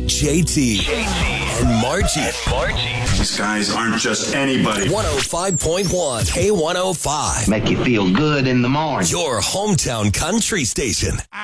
JT and Margie. These guys aren't just anybody. 105.1 K105. Make you feel good in the morning. Your hometown country station.